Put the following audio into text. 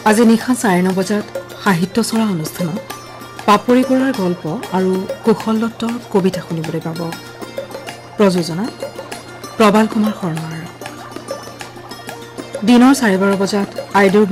আজি নিশা 9:30 বজাত সাহিত্য চৰা অনুষ্ঠানত পাপৰি কৰাৰ গল্প আৰু কুশল দত্তৰ কবিতা শুনিবলৈ পাব। প্ৰযোজনা প্ৰবাল কুমাৰ শৰ্মাৰ। দিনৰ 12:30 বজাত আইদেউ